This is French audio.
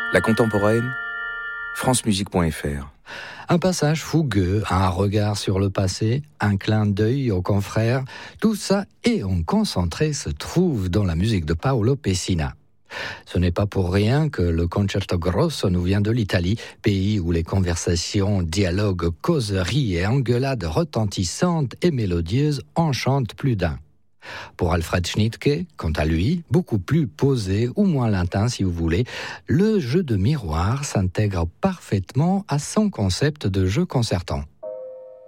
La contemporaine, francemusique.fr. Un passage fougueux, un regard sur le passé, un clin d'œil aux confrères, tout ça et en concentré se trouve dans la musique de Paolo Pessina. Ce n'est pas pour rien que le Concerto Grosso nous vient de l'Italie, pays où les conversations, dialogues, causeries et engueulades retentissantes et mélodieuses enchantent plus d'un. Pour Alfred Schnittke, quant à lui, beaucoup plus posé ou moins latin si vous voulez, le jeu de miroir s'intègre parfaitement à son concept de jeu concertant.